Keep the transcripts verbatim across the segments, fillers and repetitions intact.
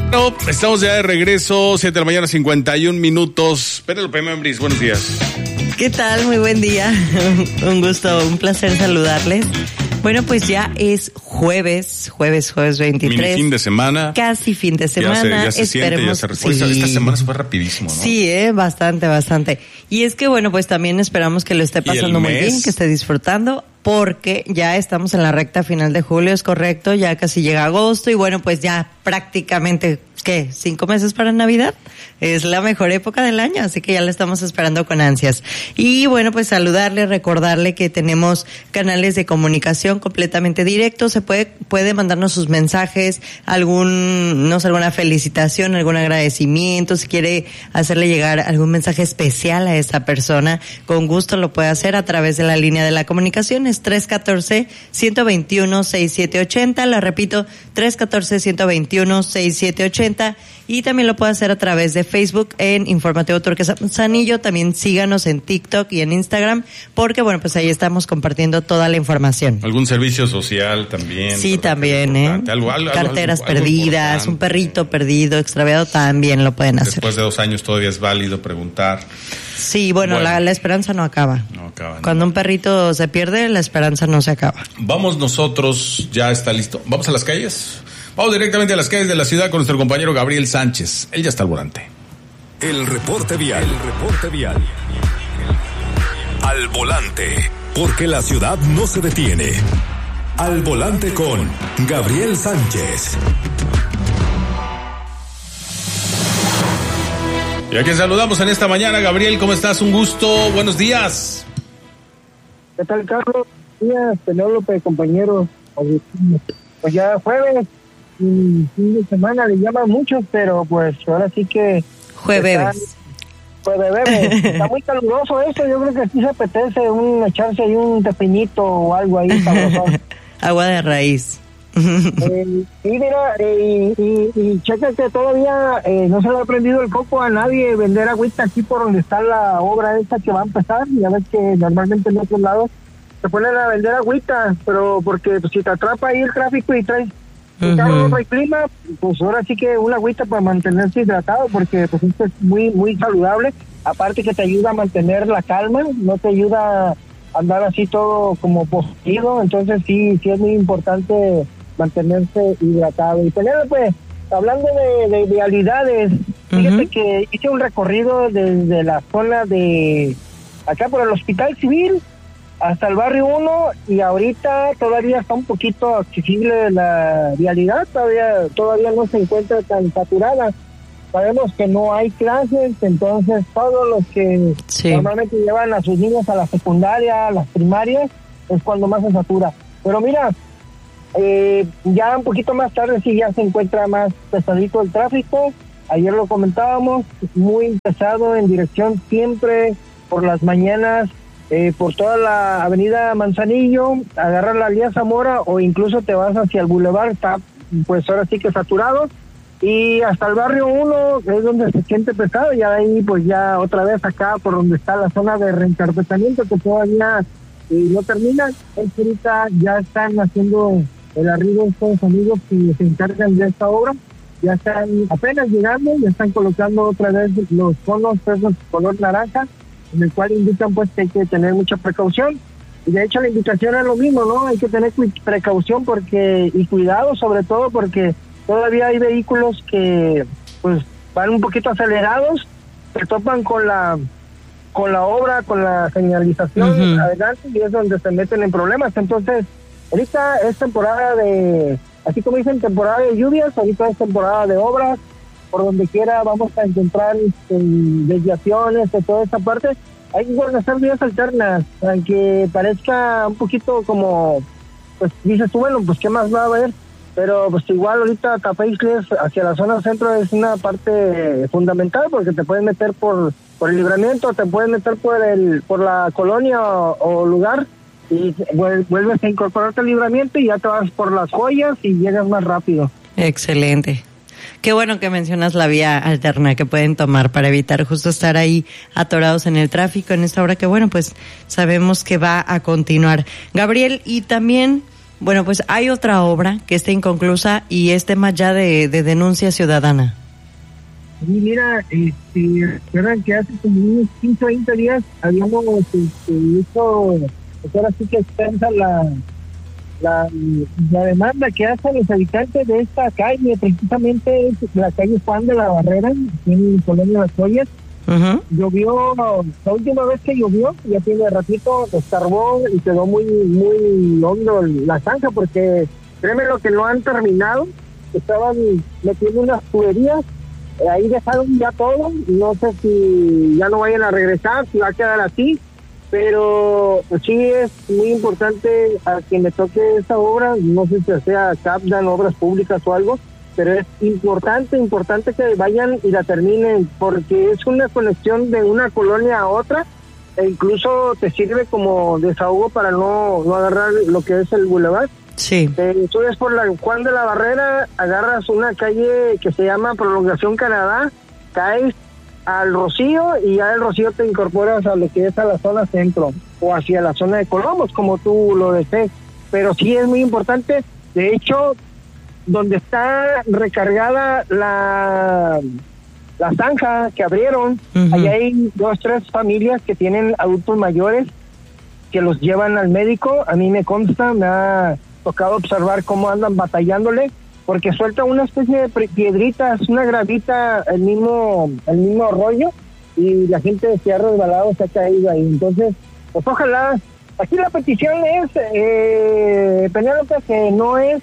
Bueno, estamos ya de regreso, siete de la mañana, cincuenta y un minutos. Penélope Membris, buenos días. ¿Qué tal? Muy buen día. Un gusto, un placer saludarles. Bueno, pues ya es jueves, jueves, jueves veintitrés. Mini fin de semana. Casi fin de semana. Ya se, ya se siente, ya se refuerza. Sí. Esta semana se fue rapidísimo, ¿no? Sí, eh, bastante, bastante. Y es que, bueno, pues también esperamos que lo esté pasando muy bien, que esté disfrutando, porque ya estamos en la recta final de julio, es correcto, ya casi llega agosto y bueno, pues ya prácticamente, ¿qué? ¿Cinco meses para Navidad? Es la mejor época del año, así que ya la estamos esperando con ansias. Y bueno, pues saludarle, recordarle que tenemos canales de comunicación completamente directos, se puede, puede mandarnos sus mensajes, algún, no sé, alguna felicitación, algún agradecimiento, si quiere hacerle llegar algún mensaje especial a esa persona, con gusto lo puede hacer a través de la línea de la comunicación, es tres uno cuatro, uno dos uno, seis siete ocho cero, la repito, tres uno cuatro, uno dos uno, seis siete ocho cero, y también lo puede hacer a través de Facebook en Informativo Turquesa Manzanillo, también síganos en TikTok y en Instagram, porque bueno, pues ahí estamos compartiendo toda la información. ¿Algún servicio social también? Sí, también, ¿eh? Algo, algo, Carteras algo, algo perdidas, un perrito perdido, extraviado, también lo pueden hacer. Después de dos años todavía es válido preguntar. Sí, bueno, bueno. La, la esperanza no acaba. No acaba. Cuando no. un perrito se pierde, la esperanza no se acaba. Vamos nosotros, ya está listo. ¿Vamos a las calles? Vamos directamente a las calles de la ciudad con nuestro compañero Gabriel Sánchez. Él ya está al volante. El reporte vial. El reporte vial. Al volante. Porque la ciudad no se detiene. Al volante con Gabriel Sánchez. Y a quien saludamos en esta mañana, Gabriel, ¿cómo estás? Un gusto, buenos días. ¿Qué tal, Carlos? Buenos días, Penélope, compañero. Pues ya jueves, y fin de semana le llaman muchos, pero pues ahora sí que... Jueves. Jueves, está muy caluroso esto, yo creo que sí se apetece un echarse ahí un tepinito o algo ahí sabroso. Agua de raíz. eh, y mira, eh, y, y, y checa que todavía eh, no se le ha prendido el coco a nadie vender agüita aquí por donde está la obra esta que va a empezar. Ya ves que normalmente en otros lados se ponen a vender agüita, pero porque pues, si te atrapa ahí el tráfico y traes el carro, no hay clima, pues ahora sí que una agüita para mantenerse hidratado, porque pues esto es muy muy saludable, aparte que te ayuda a mantener la calma, no te ayuda a andar así todo como positivo, entonces sí, sí es muy importante mantenerse hidratado. Y tener, pues, hablando de, de vialidades, fíjate uh-huh. que hice un recorrido desde la zona de acá por el Hospital Civil hasta el barrio uno, y ahorita todavía está un poquito accesible la vialidad, todavía todavía no se encuentra tan saturada. Sabemos que no hay clases, entonces todos los que sí. normalmente llevan a sus niños a la secundaria, a las primarias, es cuando más se satura. Pero mira, eh, ya un poquito más tarde sí ya se encuentra más pesadito el tráfico. Ayer lo comentábamos, muy pesado en dirección siempre por las mañanas, eh, por toda la avenida Manzanillo, agarrar la Elías Zamora o incluso te vas hacia el Boulevard, está pues ahora sí que saturado. Y hasta el barrio uno es donde se siente pesado, y ahí pues ya otra vez acá por donde está la zona de reencarpetamiento que todavía eh, no termina. Es que ahorita ya están haciendo el arribo estos amigos que se encargan de esta obra, ya están apenas llegando, ya están colocando otra vez los conos esos color naranja, en el cual indican pues que hay que tener mucha precaución. Y de hecho la indicación es lo mismo, ¿no? Hay que tener precaución porque y cuidado, sobre todo porque todavía hay vehículos que pues van un poquito acelerados, se topan con la con la obra, con la señalización uh-huh. adelante, y es donde se meten en problemas. Entonces, ahorita es temporada de, así como dicen, temporada de lluvias, ahorita es temporada de obras, por donde quiera vamos a encontrar este, desviaciones de toda esta parte. Hay que organizar vías alternas, aunque parezca un poquito como, pues dices tú, bueno, pues qué más va a haber, pero pues igual ahorita Tapaixles hacia la zona centro es una parte fundamental, porque te puedes meter por por el Libramiento, te puedes meter por el por la colonia o, o lugar, y vuelves a incorporarte al Libramiento y ya te vas por las Joyas y llegas más rápido. Excelente. Qué bueno que mencionas la vía alterna que pueden tomar para evitar justo estar ahí atorados en el tráfico en esta hora que, bueno, pues sabemos que va a continuar. Gabriel, y también Bueno, pues hay otra obra que está inconclusa y es tema ya de, de denuncia ciudadana. Y mira, este, recuerdan que hace como unos quince o veinte días habíamos este, hecho, pues ahora sí que extensa la, la, la demanda que hacen los habitantes de esta calle, precisamente es la calle Juan de la Barrera, en Colonia Las Joyas. Uh-huh. Llovió, la última vez que llovió, ya tiene ratito, escarbó y quedó muy, muy hondo la zanja, porque créeme lo que no han terminado, estaban metiendo unas tuberías. Ahí dejaron ya todo, no sé si ya no vayan a regresar, si va a quedar así, pero sí es muy importante a quien le toque esta obra, no sé si sea Capdan, Obras Públicas o algo, pero es importante, importante que vayan y la terminen, porque es una conexión de una colonia a otra, e incluso te sirve como desahogo para no, no agarrar lo que es el bulevar. Sí. Eh, tú ves por la Juan de la Barrera, agarras una calle que se llama Prolongación Canadá, caes al Rocío y ya del Rocío te incorporas a lo que es a la zona centro o hacia la zona de Colomos, como tú lo desees. Pero sí es muy importante, de hecho, donde está recargada la, la zanja que abrieron, uh-huh. Allá hay dos, tres familias que tienen adultos mayores que los llevan al médico. A mí me consta, me ha tocado observar cómo andan batallándole, porque suelta una especie de piedritas, una gravita, el mismo el mismo arroyo, y la gente se ha resbalado, se ha caído ahí. Entonces, pues ojalá, aquí la petición es, eh, Penélope, que no es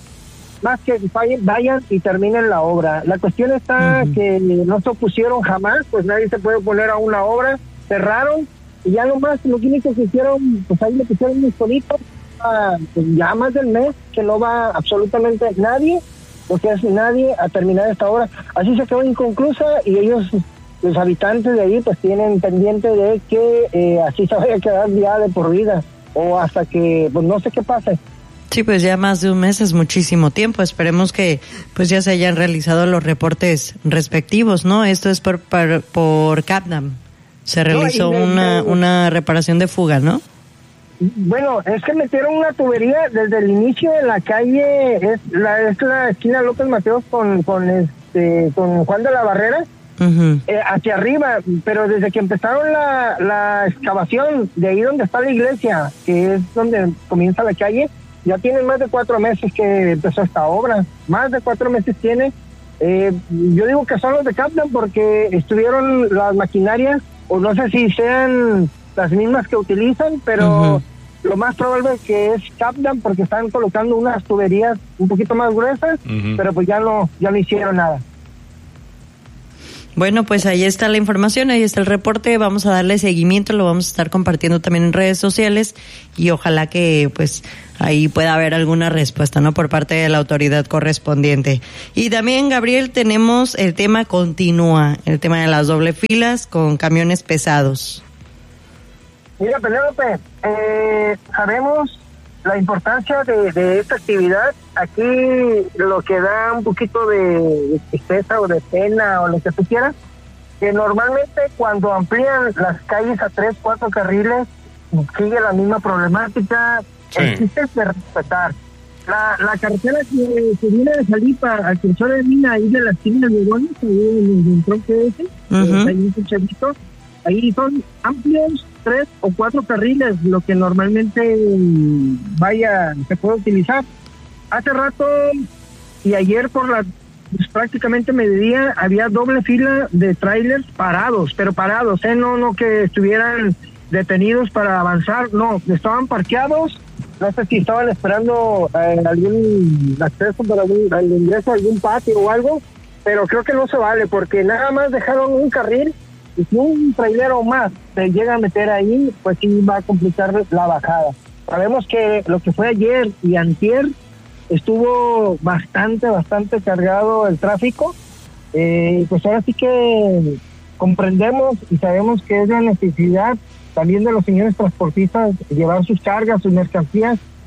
más que vayan, vayan y terminen la obra. La cuestión está uh-huh. que no se opusieron jamás, pues nadie se puede oponer a una obra, cerraron, y ya nomás lo único que hicieron, pues ahí le pusieron un solito, pues ya más del mes que no va absolutamente nadie, porque es nadie a terminar esta obra. Así se quedó inconclusa y ellos, los habitantes de ahí, pues tienen pendiente de que eh, así se vaya a quedar ya de por vida, o hasta que, pues no sé qué pase. Sí, pues ya más de un mes es muchísimo tiempo. Esperemos que pues ya se hayan realizado los reportes respectivos, ¿no? Esto es por por, por Capdam. Se realizó no, una, una reparación de fuga, ¿no? Bueno, es que metieron una tubería desde el inicio de la calle, es la es la esquina López Mateos con con este con Juan de la Barrera, uh-huh. eh, hacia arriba, pero desde que empezaron la la excavación de ahí donde está la iglesia, que es donde comienza la calle, ya tienen más de cuatro meses que empezó esta obra, más de cuatro meses tiene. Eh, yo digo que son los de Capdan porque estuvieron las maquinarias, o no sé si sean las mismas que utilizan, pero uh-huh. lo más probable es que es Capdan porque están colocando unas tuberías un poquito más gruesas, uh-huh. pero pues ya no ya no hicieron nada. Bueno, pues ahí está la información, ahí está el reporte, vamos a darle seguimiento, lo vamos a estar compartiendo también en redes sociales y ojalá que pues ahí pueda haber alguna respuesta, ¿no?, por parte de la autoridad correspondiente. Y también, Gabriel, tenemos el tema continúa, el tema de las doble filas con camiones pesados. Mira, Penélope, eh, sabemos la importancia de, de esta actividad. Aquí lo que da un poquito de tristeza o de pena o lo que tú quieras, que normalmente cuando amplían las calles a tres, cuatro carriles, sigue la misma problemática. Sí. Existe de respetar. La, la carretera que, que viene de Jalipa al cursor de Mina, ahí de la esquina de Bonos, ahí en el tronco ese, uh-huh. ahí un chavito, ahí son amplios tres o cuatro carriles, lo que normalmente vaya se puede utilizar. Hace rato y ayer por la pues, prácticamente mediodía había doble fila de trailers parados, pero parados, eh, no no que estuvieran detenidos para avanzar, no, estaban parqueados. No sé si estaban esperando eh, algún acceso para algún, al ingreso a algún patio o algo, pero creo que no se vale porque nada más dejaron un carril. Y si un trailero más se llega a meter ahí, pues sí va a complicar la bajada. Sabemos que lo que fue ayer y antier estuvo bastante, bastante cargado el tráfico. Eh, pues ahora sí que comprendemos y sabemos que es la necesidad también de los señores transportistas llevar sus cargas, sus mercancías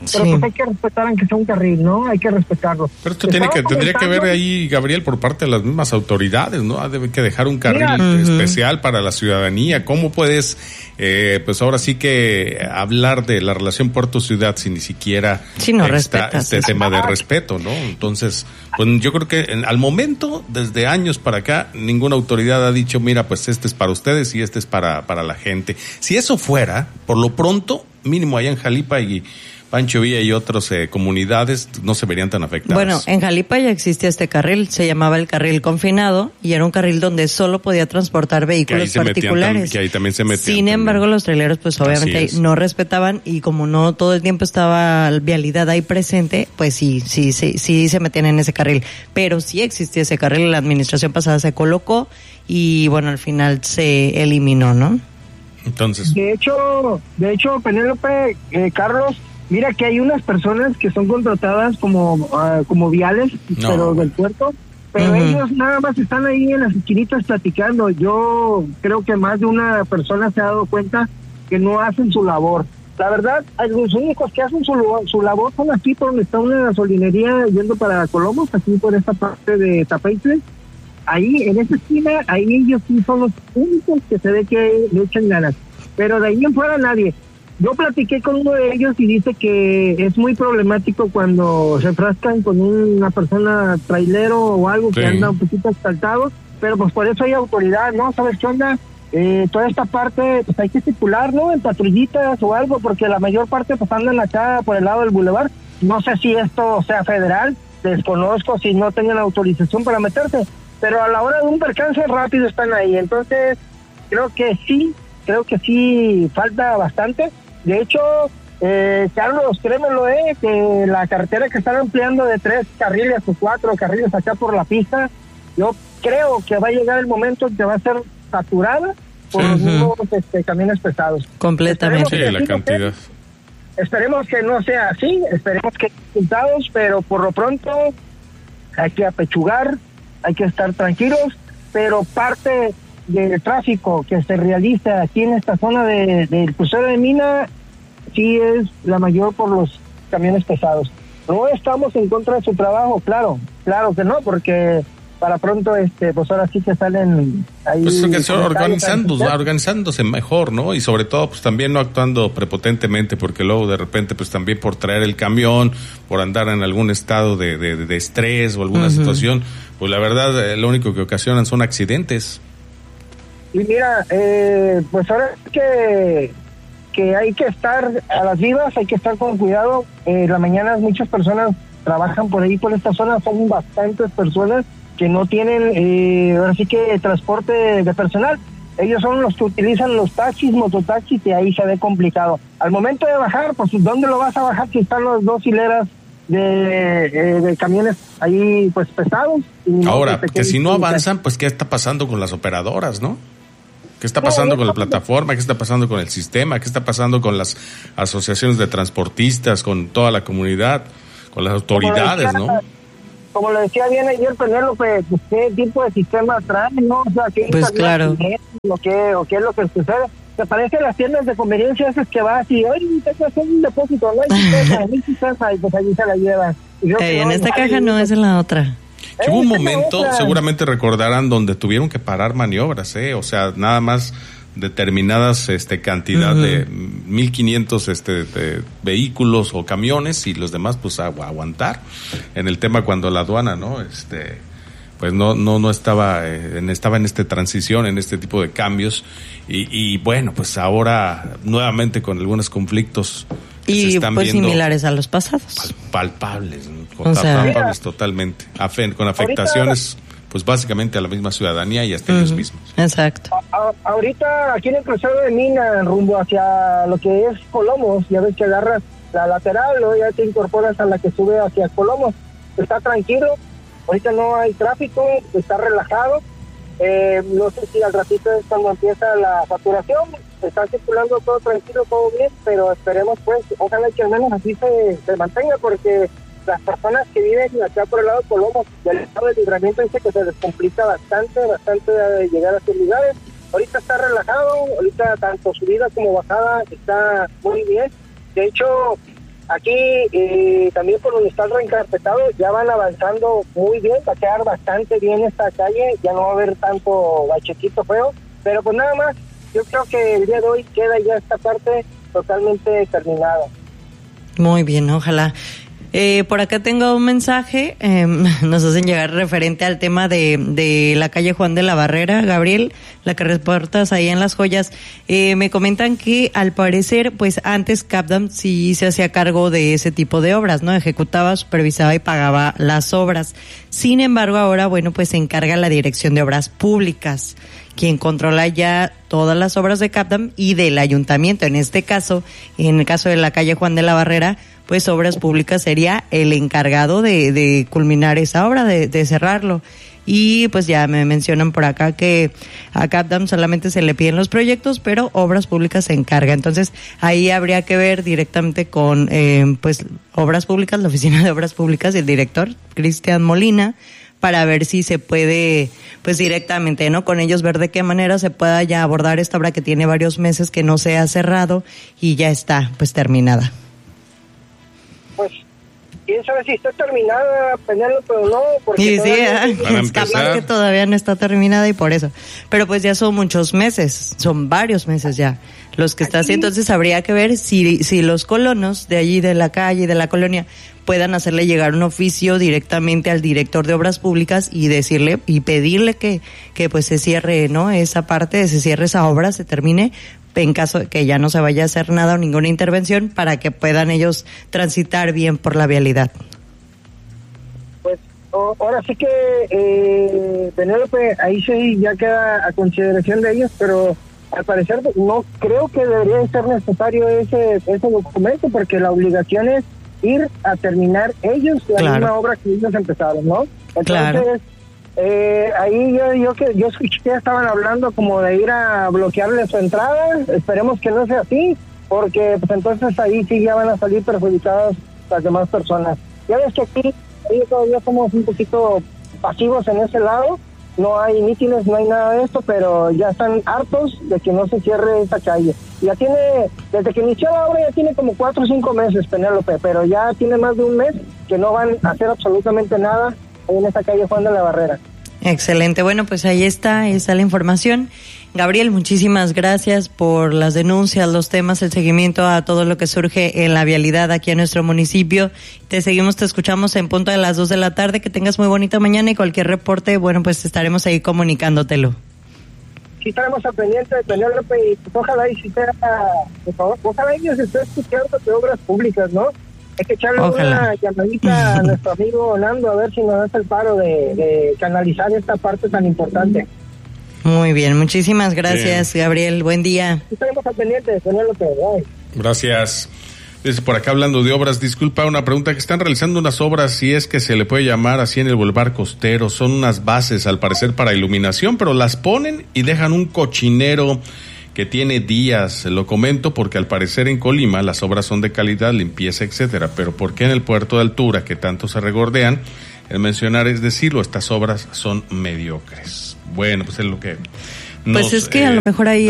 pero sí. pues hay que respetar aunque sea un carril, ¿no? Hay que respetarlo. Pero esto tiene que, tendría que ver ahí, Gabriel, por parte de las mismas autoridades, ¿no? Debe que dejar un carril Mira, especial uh-huh. para la ciudadanía. ¿Cómo puedes, eh, pues ahora sí que hablar de la relación puerto-ciudad si ni siquiera sí, no está este tema de respeto, ¿no? Entonces, pues yo creo que en, al momento, desde años para acá, ninguna autoridad ha dicho, mira, pues este es para ustedes y este es para, para la gente. Si eso fuera, por lo pronto, mínimo allá en Jalipa y Pancho Villa y otras eh, comunidades no se verían tan afectadas. Bueno, en Jalipa ya existía este carril, se llamaba el carril confinado y era un carril donde solo podía transportar vehículos que particulares. Tam, que ahí también se metían. Sin también. embargo, los traileros pues obviamente ahí no respetaban y como no todo el tiempo estaba vialidad ahí presente, pues sí, sí, sí, sí se metían en ese carril. Pero sí existía ese carril, la administración pasada se colocó y bueno, al final se eliminó, ¿no? Entonces. De hecho, de hecho, Penélope, eh, Carlos, mira que hay unas personas que son contratadas como uh, como viales, no. pero del puerto, pero uh-huh. ellos nada más están ahí en las esquinitas platicando. Yo creo que más de una persona se ha dado cuenta que no hacen su labor. La verdad, los únicos que hacen su, su labor son aquí por donde está una gasolinería yendo para Colomos, aquí por esta parte de Tapaitle. Ahí, en esa esquina, ahí ellos sí son los únicos que se ve que le echan ganas. Pero de ahí en fuera nadie. Yo platiqué con uno de ellos y dice que es muy problemático cuando se enfrascan con una persona trailero o algo sí. que anda un poquito exaltado, pero pues por eso hay autoridad, ¿no? ¿Sabes qué onda? Eh, toda esta parte pues hay que circular, ¿no? En patrullitas o algo, porque la mayor parte pues andan acá por el lado del bulevar. No sé si esto sea federal, desconozco si no tengan autorización para meterse, pero a la hora de un percance rápido están ahí. Entonces creo que sí, creo que sí falta bastante. De hecho, eh, Carlos, créemelo, eh, que la carretera que están ampliando de tres carriles o cuatro carriles acá por la pista, yo creo que va a llegar el momento en que va a ser saturada por sí, los mismos uh-huh. este, camiones pesados. Completamente. Sí, la cantidad. Sea, esperemos que no sea así, esperemos que haya resultados, pero por lo pronto hay que apechugar, hay que estar tranquilos, pero parte del tráfico que se realiza aquí en esta zona de, del crucero de Mina sí es la mayor por los camiones pesados. No estamos en contra de su trabajo, claro, claro que no, porque para pronto este pues ahora sí que salen ahí pues que son organizándose, organizándose mejor, ¿no? Y sobre todo pues también no actuando prepotentemente, porque luego de repente pues también por traer el camión, por andar en algún estado de, de, de estrés o alguna uh-huh. situación, pues la verdad eh, lo único que ocasionan son accidentes. Y mira, eh, pues ahora que, que hay que estar a las vivas, hay que estar con cuidado. En eh, la mañana muchas personas trabajan por ahí, por esta zona, son bastantes personas que no tienen, eh, ahora sí que transporte de personal. Ellos son los que utilizan los taxis, mototaxis, y ahí se ve complicado. Al momento de bajar, pues ¿dónde lo vas a bajar si están las dos hileras de, eh, de camiones ahí pues pesados? Ahora, que si no avanzan, pues ¿qué está pasando con las operadoras, no? ¿Qué está pasando con la plataforma? ¿Qué está pasando con el sistema? ¿Qué está pasando con las asociaciones de transportistas, con toda la comunidad, con las autoridades, como no? Decía, como le decía bien ayer Penélope, pues, ¿qué tipo de sistema trae, no? O sea, ¿qué pues claro. O qué, o qué es lo que sucede? ¿Te parece las tiendas de conveniencia esas que vas y, oye, te que hacer un depósito, no hay sistema, no hay sistema, y pues allí se la llevan? Hey, en no, esta caja no, es en la otra. Hubo un momento, seguramente recordarán, donde tuvieron que parar maniobras, ¿eh? O sea, nada más determinadas este cantidad uh-huh. de mil quinientos este de vehículos o camiones y los demás pues a, a aguantar. En el tema cuando la aduana, ¿no? Este pues no no no estaba eh, en, estaba en esta transición, en este tipo de cambios y, y bueno, pues ahora nuevamente con algunos conflictos que y se están pues viendo similares a los pasados, pues, palpables, ¿no? O sea, palpables totalmente, Afe, con afectaciones ahorita, pues básicamente a la misma ciudadanía y hasta uh-huh. ellos mismos. Exacto. A, a, ahorita aquí en el crucero de Mina, rumbo hacia lo que es Colomos, ya ves que agarras la lateral, luego ya te incorporas a la que sube hacia Colomos, está tranquilo, ahorita no hay tráfico, está relajado, eh, no sé si al ratito es cuando empieza la saturación, está circulando todo tranquilo, todo bien, pero esperemos pues, ojalá que al menos así se, se mantenga, porque las personas que viven acá por el lado de Colomos y el estado de Libramiento dice que se les complica bastante, bastante llegar a sus lugares. Ahorita está relajado, ahorita tanto subida como bajada está muy bien. De hecho, aquí eh, también por donde está el reencarpetado ya van avanzando muy bien, va a quedar bastante bien esta calle, ya no va a haber tanto bachequito feo, pero pues nada más, yo creo que el día de hoy queda ya esta parte totalmente terminada. Muy bien, ojalá. Eh, por acá tengo un mensaje, eh, nos hacen llegar referente al tema de, de la calle Juan de la Barrera, Gabriel, la que reportas ahí en Las Joyas. Eh, me comentan que al parecer, pues antes Capdam sí se hacía cargo de ese tipo de obras, ¿no? Ejecutaba, supervisaba y pagaba las obras. Sin embargo, ahora, bueno, pues se encarga la Dirección de Obras Públicas, quien controla ya todas las obras de Capdam y del ayuntamiento. En este caso, en el caso de la calle Juan de la Barrera, pues Obras Públicas sería el encargado de, de culminar esa obra, de, de cerrarlo. Y pues ya me mencionan por acá que a Capdam solamente se le piden los proyectos, pero Obras Públicas se encarga. Entonces ahí habría que ver directamente con eh, pues Obras Públicas, la Oficina de Obras Públicas y el director, Cristian Molina, para ver si se puede, pues directamente, ¿no? Con ellos ver de qué manera se pueda ya abordar esta obra que tiene varios meses que no se ha cerrado y ya está, pues terminada. Pues, quién sabe si está terminada, Penélope, o no, porque sí, sí, todavía... es capaz que todavía no está terminada y por eso. Pero pues ya son muchos meses, son varios meses ya los que está así, entonces habría que ver si si los colonos de allí, de la calle, de la colonia, puedan hacerle llegar un oficio directamente al director de Obras Públicas y decirle y pedirle que que pues se cierre, ¿no? Esa parte, se cierre esa obra, se termine, en caso de que ya no se vaya a hacer nada o ninguna intervención, para que puedan ellos transitar bien por la vialidad. Pues oh, ahora sí que eh, Penélope, ahí sí ya queda a consideración de ellos, pero al parecer no creo que debería ser necesario ese ese documento, porque la obligación es ir a terminar ellos la claro. misma obra que ellos empezaron, ¿no? Entonces, claro. eh, ahí yo yo que yo escuché que estaban hablando como de ir a bloquearle su entrada. Esperemos que no sea así, porque pues entonces ahí sí ya van a salir perjudicadas las demás personas. Ya ves que aquí ahí todavía somos un poquito pasivos en ese lado. No hay mítines, no hay nada de esto, pero ya están hartos de que no se cierre esta calle. Ya tiene, desde que inició la obra ya tiene como cuatro o cinco meses, Penélope, pero ya tiene más de un mes que no van a hacer absolutamente nada en esta calle Juan de la Barrera. Excelente, bueno, pues ahí está, ahí está la información. Gabriel, muchísimas gracias por las denuncias, los temas, el seguimiento a todo lo que surge en la vialidad aquí en nuestro municipio. Te seguimos, te escuchamos en punto de las dos de la tarde. Que tengas muy bonita mañana y cualquier reporte, bueno, pues estaremos ahí comunicándotelo. Sí, estaremos al pendiente de Penélope y pues, ojalá y si sea, por favor, ojalá ellos estén escuchando de Obras Públicas, ¿no? Hay que echarle ojalá. una llamadita a nuestro amigo Nando a ver si nos hace el paro de, de canalizar esta parte tan importante. Muy bien, muchísimas gracias, bien. Gabriel, buen día. Estaremos al pendiente, Penélope. Gracias. Dice por acá, hablando de obras, disculpa, una pregunta, que están realizando unas obras, si es que se le puede llamar así, en el Boulevard Costero. Son unas bases al parecer para iluminación, pero las ponen y dejan un cochinero que tiene días. Lo comento porque al parecer en Colima las obras son de calidad, limpieza, etcétera, pero ¿por qué en el puerto de altura, que tanto se regordean, el mencionar es decirlo, estas obras son mediocres? Bueno, pues es lo que nos, pues es que a lo mejor ahí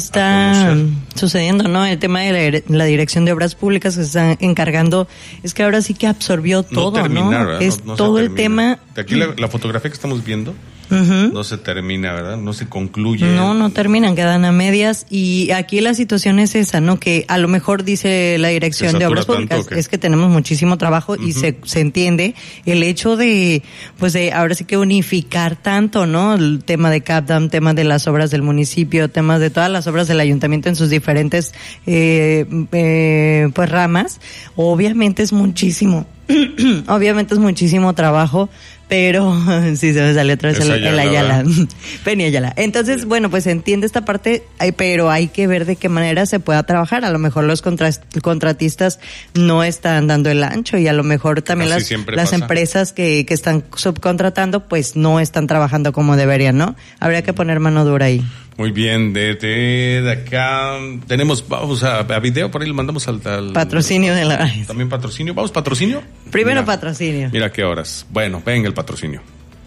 está sucediendo, ¿no? El tema de la, la Dirección de Obras Públicas que se está encargando, es que ahora sí que absorbió todo, no, termina, ¿no? Es no, no todo el tema. De aquí la, la fotografía que estamos viendo, uh-huh. no se termina, ¿verdad? No se concluye. No, no terminan, quedan a medias. Y aquí la situación es esa, ¿no? Que a lo mejor dice la Dirección de Obras Públicas, es que tenemos muchísimo trabajo uh-huh. y se, se entiende el hecho de, pues de ahora sí que unificar tanto, ¿no? El tema de Capdam, tema de las obras del municipio, temas de todas las obras del ayuntamiento en sus diferentes eh, eh, pues ramas. Obviamente es muchísimo, obviamente es muchísimo trabajo, pero sí se me salió otra vez el, el Ayala, Penny Ayala. Entonces, sí. bueno, pues entiende esta parte, pero hay que ver de qué manera se pueda trabajar. A lo mejor los contra, contratistas no están dando el ancho y a lo mejor también Así las, las empresas que, que están subcontratando pues no están trabajando como deberían, ¿no? Habría que poner mano dura ahí. Muy bien, de, de, de acá tenemos, vamos a, a video, por ahí le mandamos al, al patrocinio de la... También patrocinio, ¿vamos patrocinio? Primero mira, patrocinio. Mira qué horas. Bueno, venga el patrocinio.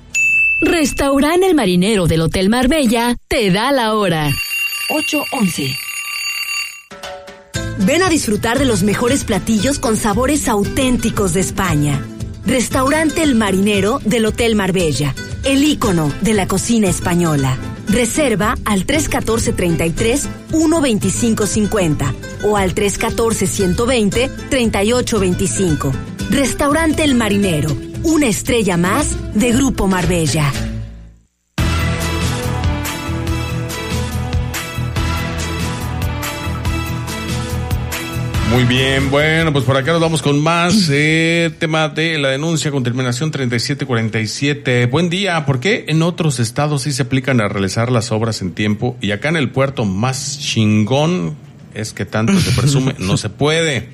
Restaurante El Marinero del Hotel Marbella te da la hora. ocho once. Ven a disfrutar de los mejores platillos con sabores auténticos de España. Restaurante El Marinero del Hotel Marbella, el ícono de la cocina española. Reserva al tres uno cuatro, treinta y tres, uno veinticinco cincuenta o al tres uno cuatro, ciento veinte, treinta y ocho veinticinco. Restaurante El Marinero, una estrella más de Grupo Marbella. Muy bien, bueno, pues por acá nos vamos con más eh, tema de la denuncia con terminación treinta y siete cuarenta y siete. Buen día, ¿por qué en otros estados sí se aplican a realizar las obras en tiempo y acá en el puerto más chingón es que tanto se presume no se puede?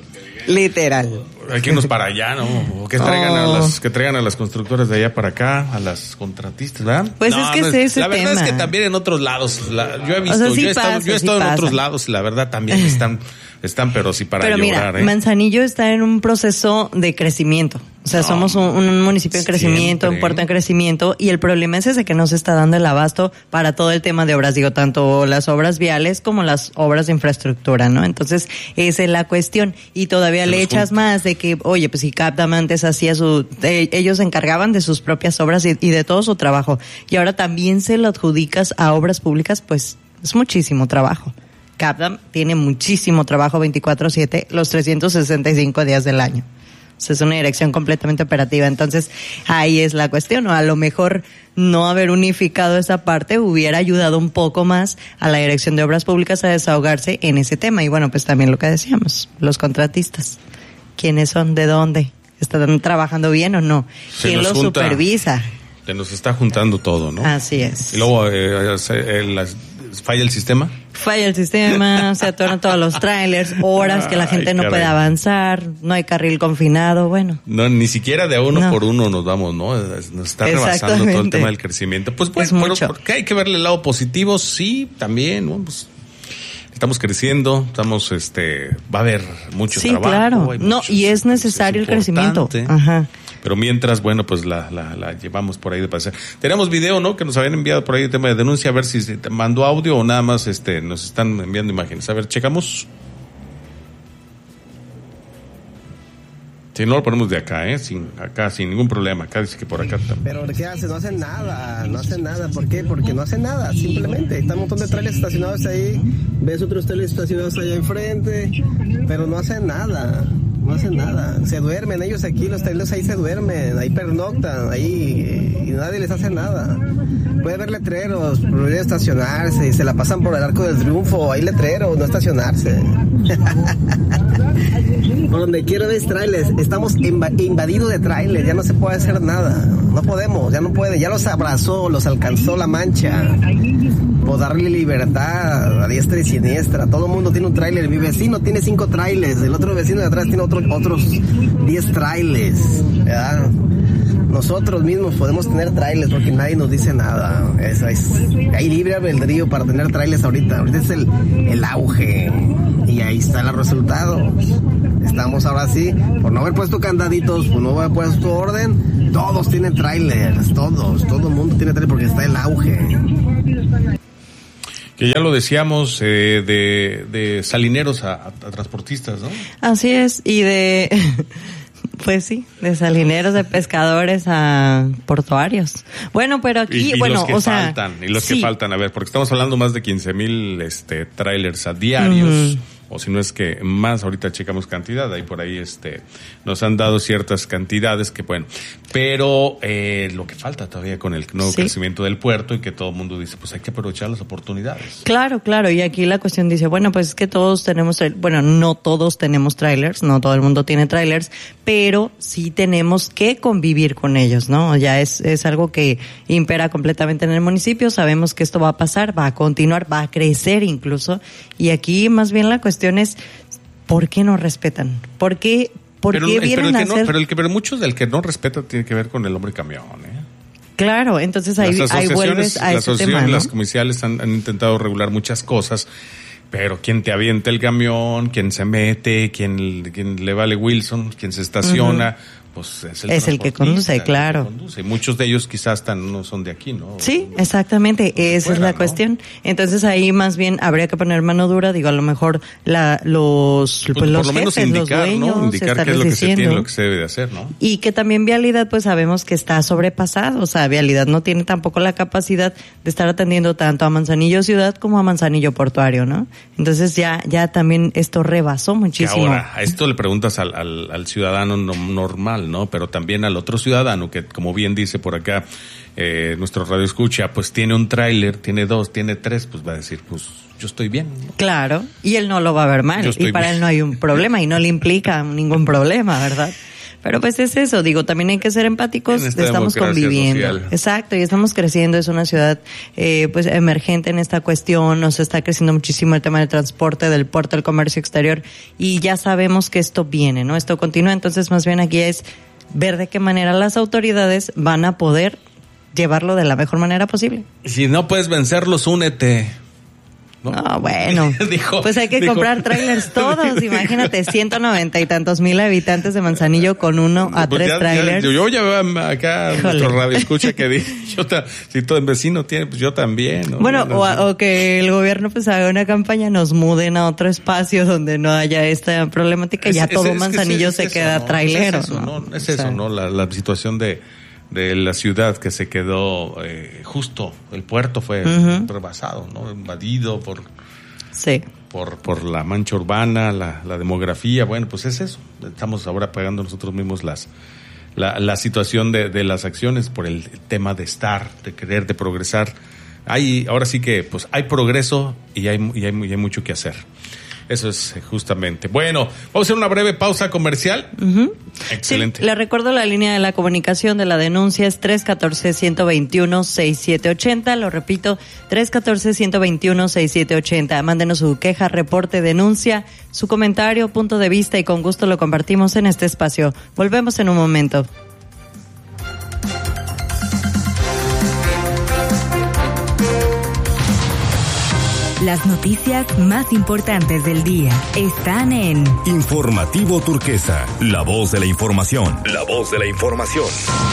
Literal. Hay que irnos para allá, ¿no? O que traigan oh. a las que traigan a las constructoras de allá para acá, a las contratistas, ¿verdad? Pues no, es que no, es ese la verdad tema. es que también en otros lados, la, yo he visto, o sea, sí yo he estado, pasa, yo he estado sí en pasa. otros lados, la verdad también están están pero sí para pero llorar, mira, ¿eh? Manzanillo está en un proceso de crecimiento. O sea, no, somos un, un municipio en crecimiento, siempre. un puerto en crecimiento, y el problema es ese, que no se está dando el abasto para todo el tema de obras, digo, tanto las obras viales como las obras de infraestructura, ¿no? Entonces, esa es la cuestión. Y todavía se le echas junta. más de que, oye, pues si Capdam antes hacía su, eh, ellos se encargaban de sus propias obras y, y de todo su trabajo, y ahora también se lo adjudicas a obras públicas, pues es muchísimo trabajo. Capdam tiene muchísimo trabajo veinticuatro siete, los trescientos sesenta y cinco días del año. O sea, es una dirección completamente operativa. Entonces, ahí es la cuestión, ¿no? A lo mejor no haber unificado esa parte hubiera ayudado un poco más a la Dirección de Obras Públicas a desahogarse en ese tema. Y bueno, pues también lo que decíamos, los contratistas. ¿Quiénes son? ¿De dónde? ¿Están trabajando bien o no? ¿Quién los junta, supervisa? Se nos está juntando todo, ¿no? Así es. Y luego, eh, el, el, ¿falla el sistema? Falla el sistema, se atoran todos los trailers, horas que la gente Ay, no puede avanzar, no hay carril confinado, bueno. No, ni siquiera de uno no. por uno nos vamos, ¿no? Nos está rebasando todo el tema del crecimiento. Pues bueno, pues, pero porque hay que verle el lado positivo, sí, también, ¿no? Pues estamos creciendo, estamos, este, va a haber mucho sí, trabajo. Claro, hay no, muchos, y es necesario es el crecimiento. Ajá. Pero mientras, bueno, pues la, la, la llevamos por ahí de pasar. Tenemos video, ¿no? Que nos habían enviado por ahí el tema de denuncia, a ver si te mandó audio o nada más este nos están enviando imágenes. A ver, checamos. Si no, lo ponemos de acá, ¿eh? Sin, acá, sin ningún problema. Acá dice que por acá también. Pero ¿qué hace? No hacen nada, no hacen nada. ¿Por qué? Porque no hacen nada, simplemente. Está un montón de trailers estacionados ahí, ves otros trailers estacionados allá enfrente, pero no hacen nada. No hacen nada, se duermen ellos aquí, los trailers ahí se duermen, ahí pernoctan, ahí y nadie les hace nada. Puede haber letreros, prohibir estacionarse, y se la pasan por el Arco del Triunfo, hay letreros, no estacionarse. Por donde quiera ves trailers, estamos inv- invadidos de trailers, ya no se puede hacer nada, no podemos, ya no puede, ya los abrazó, los alcanzó la mancha. Por darle libertad a diestra y siniestra. Todo el mundo tiene un tráiler. Mi vecino tiene cinco trailers. El otro vecino de atrás tiene otro, otros diez trailers. ¿Verdad? Nosotros mismos podemos tener trailers porque nadie nos dice nada. Eso es. Hay libre albedrío para tener trailers ahorita. Ahorita es el, el auge. Y ahí está el resultado. Estamos ahora sí, por no haber puesto candaditos, por no haber puesto orden, todos tienen trailers. Todos. Todo el mundo tiene trailers porque está el auge. Que ya lo decíamos, eh, de, de salineros a, a, a transportistas, ¿no? Así es, y de, pues sí, de salineros, de pescadores a portuarios. Bueno, pero aquí, y, y bueno, los que o sea. faltan, y los sí. que faltan, a ver, porque estamos hablando más de quince mil este, trailers a diarios. Uh-huh. O si no es que más, ahorita checamos cantidad, ahí por ahí este nos han dado ciertas cantidades que bueno, pero eh, lo que falta todavía con el nuevo sí. crecimiento del puerto y que todo el mundo dice, pues hay que aprovechar las oportunidades. Claro, claro, y aquí la cuestión dice, bueno, pues es que todos tenemos, bueno, no todos tenemos trailers, no todo el mundo tiene trailers, pero sí tenemos que convivir con ellos, ¿no? Ya es, es algo que impera completamente en el municipio, sabemos que esto va a pasar, va a continuar, va a crecer incluso, y aquí más bien la cuestión es, ¿por qué no respetan? ¿Por qué, por pero, qué vienen pero el a que hacer? No, pero el que, pero muchos del que no respeta tiene que ver con el hombre camión, ¿eh? Claro, entonces ahí, ahí vuelves a ese tema, ¿no? Las comerciales han, han intentado regular muchas cosas, pero ¿quién te avienta el camión? ¿Quién se mete? ¿Quién, quién le vale Wilson? ¿Quién se estaciona? Uh-huh. pues es el, es el que conduce, claro. El que conduce. Y muchos de ellos quizás tan, no son de aquí, ¿no? Sí, exactamente, esa fuera, es la ¿no? cuestión. Entonces ahí más bien habría que poner mano dura, digo, a lo mejor la, los, pues, pues los por lo menos jefes, indicar, los dueños, ¿no? Indicar qué es lo que se tiene, lo que se debe de hacer, ¿no? Y que también Vialidad, pues sabemos que está sobrepasado, o sea, Vialidad no tiene tampoco la capacidad de estar atendiendo tanto a Manzanillo Ciudad como a Manzanillo Portuario, ¿no? Entonces ya, ya también esto rebasó muchísimo. Que ahora, a esto le preguntas al, al, al ciudadano no, normal, ¿no? Pero también al otro ciudadano que, como bien dice por acá eh, nuestro radio escucha, pues tiene un tráiler, tiene dos, tiene tres, pues va a decir, pues yo estoy bien, ¿no? Claro, y él no lo va a ver mal, y para bien. Él no hay un problema y no le implica ningún problema, ¿verdad? Pero pues es eso, digo, también hay que ser empáticos, estamos conviviendo. Social. Exacto, y estamos creciendo, es una ciudad eh, pues emergente en esta cuestión, nos está creciendo muchísimo el tema del transporte, del puerto, del comercio exterior, y ya sabemos que esto viene, ¿no? Esto continúa, entonces más bien aquí es ver de qué manera las autoridades van a poder llevarlo de la mejor manera posible. Si no puedes vencerlos, únete. No, no bueno, dijo, pues hay que dijo, comprar trailers todos, imagínate, ciento noventa y tantos mil habitantes de Manzanillo con uno a pues tres ya, trailers. Ya, yo ya veo acá Híjole. Nuestro radio escucha que dice, yo ta, si todo el vecino tiene, pues yo también. ¿no? Bueno, no, o, no. o que el gobierno pues haga una campaña, nos muden a otro espacio donde no haya esta problemática y ya es, todo es, Manzanillo es, es, se es queda eso, trailero. Es eso, ¿no? ¿no? Es eso, o sea, ¿no? La, la situación de de la ciudad que se quedó eh, justo, el puerto fue uh-huh. rebasado, ¿no? Invadido por... Sí. Por, por la mancha urbana, la, la demografía, bueno, pues es eso. Estamos ahora pagando nosotros mismos las la, la situación de, de las acciones por el, el tema de estar, de querer, de progresar. Hay, ahora sí que, pues hay progreso y hay, y hay, y hay mucho que hacer. Eso es justamente. Bueno, vamos a hacer una breve pausa comercial. Uh-huh. Excelente. Sí, le recuerdo la línea de la comunicación de la denuncia es tres uno cuatro, uno dos uno, seis siete ocho cero. Lo repito, tres uno cuatro, uno dos uno, seis siete ocho cero. Mándenos su queja, reporte, denuncia, su comentario, punto de vista y con gusto lo compartimos en este espacio. Volvemos en un momento. Las noticias más importantes del día están en Informativo Turquesa, la voz de la información. La voz de la información.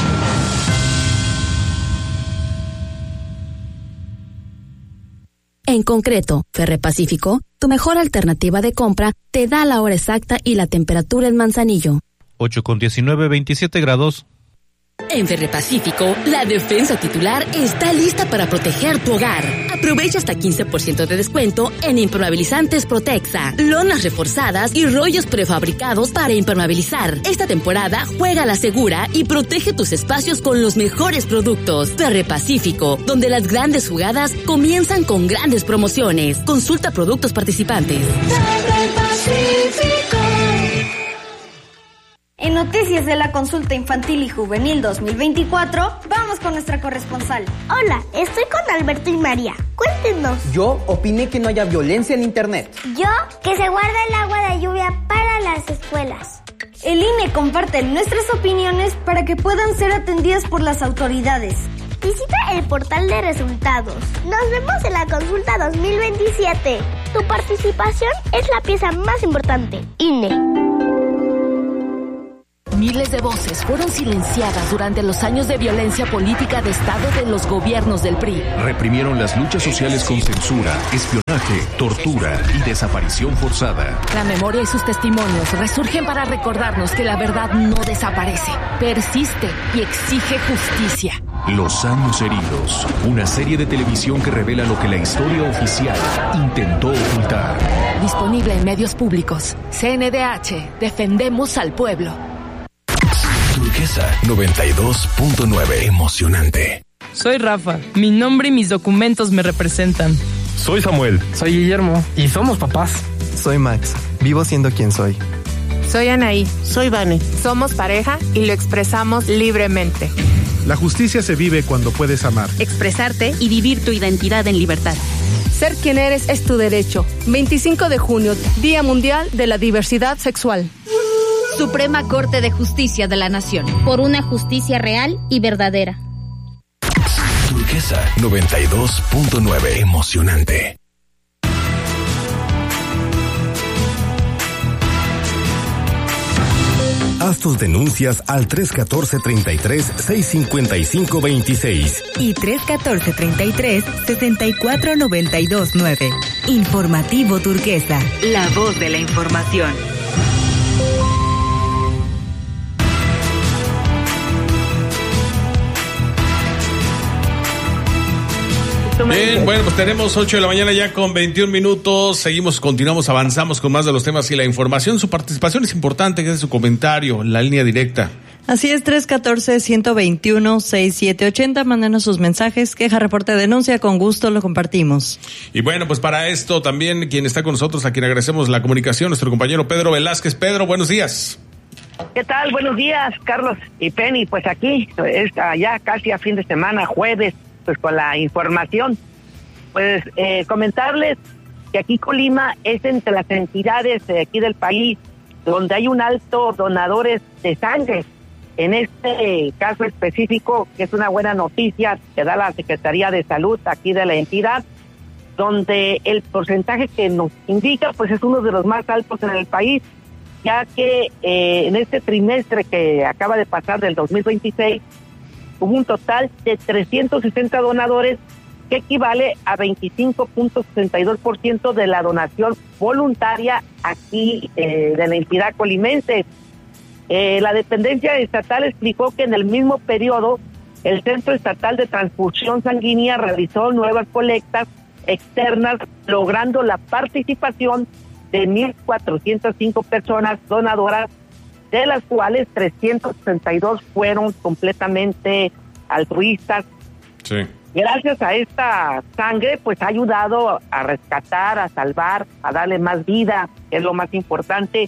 En concreto, Ferrepacífico, tu mejor alternativa de compra, te da la hora exacta y la temperatura en Manzanillo. ocho con diecinueve, veintisiete grados. En Ferrepacífico, la defensa titular está lista para proteger tu hogar. Aprovecha hasta quince por ciento de descuento en impermeabilizantes Protexa, lonas reforzadas y rollos prefabricados para impermeabilizar. Esta temporada, juega a la segura y protege tus espacios con los mejores productos. Ferrepacífico, donde las grandes jugadas comienzan con grandes promociones. Consulta productos participantes. Ferrepacífico. En Noticias de la Consulta Infantil y Juvenil dos mil veinticuatro, vamos con nuestra corresponsal. Hola, estoy con Alberto y María. Cuéntenos. Yo opiné que no haya violencia en Internet. Yo, que se guarda el agua de lluvia para las escuelas. El I N E comparte nuestras opiniones para que puedan ser atendidas por las autoridades. Visita el portal de resultados. Nos vemos en la consulta dos mil veintisiete. Tu participación es la pieza más importante. I N E. Miles de voces fueron silenciadas durante los años de violencia política de Estado de los gobiernos del P R I. Reprimieron las luchas sociales con censura, espionaje, tortura y desaparición forzada. La memoria y sus testimonios resurgen para recordarnos que la verdad no desaparece, persiste y exige justicia. Los años heridos, una serie de televisión que revela lo que la historia oficial intentó ocultar. Disponible en medios públicos. C N D H, defendemos al pueblo. Turquesa noventa y dos punto nueve. Emocionante. Soy Rafa. Mi nombre y mis documentos me representan. Soy Samuel. Soy Guillermo. Y somos papás. Soy Max. Vivo siendo quien soy. Soy Anaí. Soy Vane. Somos pareja y lo expresamos libremente. La justicia se vive cuando puedes amar, expresarte y vivir tu identidad en libertad. Ser quien eres es tu derecho. veinticinco de junio, Día Mundial de la Diversidad Sexual. Suprema Corte de Justicia de la Nación. Por una justicia real y verdadera. Turquesa noventa y dos punto nueve. Emocionante. Haz tus denuncias al tres uno cuatro, tres tres, seis cinco cinco dos seis. Y tres uno cuatro, tres tres, seis cuatro nueve dos nueve. Informativo Turquesa, la voz de la información. Bien, bueno, pues tenemos ocho de la mañana ya con veintiún minutos. Seguimos, continuamos, avanzamos con más de los temas y la información. Su participación es importante, que es su comentario, la línea directa. Así es, tres uno cuatro, uno dos uno, seis siete ocho cero. Mándanos sus mensajes, queja, reporte, denuncia, con gusto lo compartimos. Y bueno, pues para esto también quien está con nosotros, a quien agradecemos la comunicación, nuestro compañero Pedro Velázquez. Pedro, buenos días. ¿Qué tal? Buenos días, Carlos y Penny. Pues aquí, está ya casi a fin de semana, jueves, pues con la información. Pues eh, comentarles que aquí Colima es entre las entidades de aquí del país donde hay un alto donadores de sangre. En este caso específico, que es una buena noticia que da la Secretaría de Salud aquí de la entidad, donde el porcentaje que nos indica pues es uno de los más altos en el país, ya que eh, en este trimestre que acaba de pasar del dos mil veintiséis hubo un total de trescientos sesenta donadores, que equivale a veinticinco punto sesenta y dos por ciento de la donación voluntaria aquí eh, de la entidad colimense. Eh, la dependencia estatal explicó que en el mismo periodo el Centro Estatal de Transfusión Sanguínea realizó nuevas colectas externas, logrando la participación de mil cuatrocientas cinco personas donadoras, de las cuales trescientos sesenta y dos fueron completamente altruistas. Sí. Gracias a esta sangre, pues ha ayudado a rescatar, a salvar, a darle más vida, que es lo más importante,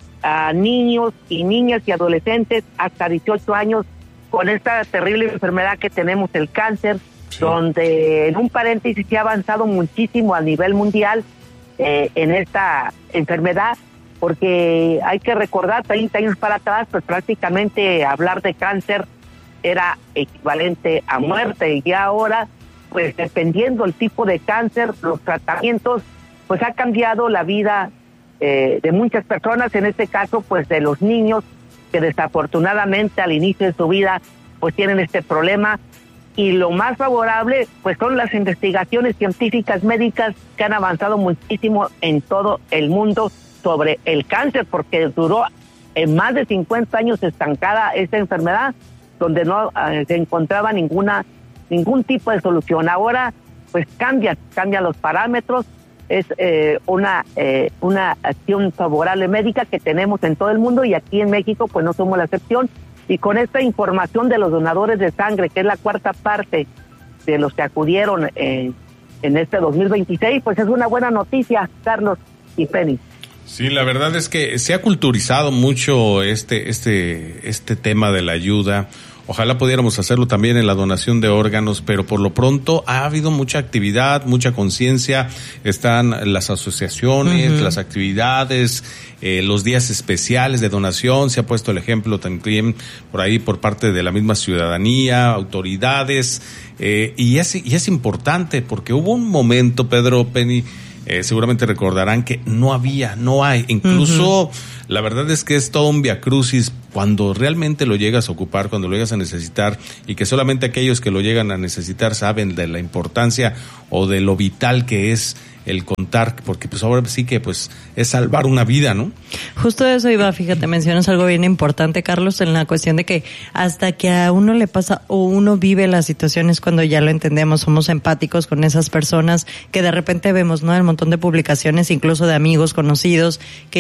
a niños y niñas y adolescentes hasta dieciocho años con esta terrible enfermedad que tenemos, el cáncer, sí. Donde en un paréntesis se ha avanzado muchísimo a nivel mundial eh, en esta enfermedad, porque hay que recordar, treinta años para atrás, pues prácticamente hablar de cáncer era equivalente a muerte, y ahora, pues dependiendo el tipo de cáncer, los tratamientos, pues ha cambiado la vida eh, de muchas personas, en este caso, pues de los niños, que desafortunadamente al inicio de su vida, pues tienen este problema, y lo más favorable, pues son las investigaciones científicas médicas que han avanzado muchísimo en todo el mundo sobre el cáncer, porque duró en más de cincuenta años estancada esta enfermedad, donde no eh, se encontraba ninguna ningún tipo de solución. Ahora, pues cambia, cambian los parámetros, es eh, una eh, una acción favorable médica que tenemos en todo el mundo, y aquí en México pues no somos la excepción, y con esta información de los donadores de sangre, que es la cuarta parte de los que acudieron eh, en este dos mil veintiséis, pues es una buena noticia, Carlos y Penny. Sí, la verdad es que se ha culturizado mucho este este este tema de la ayuda. Ojalá pudiéramos hacerlo también en la donación de órganos, pero por lo pronto ha habido mucha actividad, mucha conciencia. Están las asociaciones, uh-huh. las actividades, eh, los días especiales de donación. Se ha puesto el ejemplo también por ahí por parte de la misma ciudadanía, autoridades, eh, y es y es importante porque hubo un momento, Pedro, Penny, Eh, seguramente recordarán que no había, no hay, incluso uh-huh. la verdad es que es todo un viacrucis cuando realmente lo llegas a ocupar, cuando lo llegas a necesitar, y que solamente aquellos que lo llegan a necesitar saben de la importancia o de lo vital que es el contar, porque pues ahora sí que pues es salvar una vida, ¿no? Justo eso iba, fíjate, mencionas algo bien importante, Carlos, en la cuestión de que hasta que a uno le pasa o uno vive las situaciones cuando ya lo entendemos, somos empáticos con esas personas que de repente vemos, ¿no? El montón de publicaciones, incluso de amigos, conocidos, que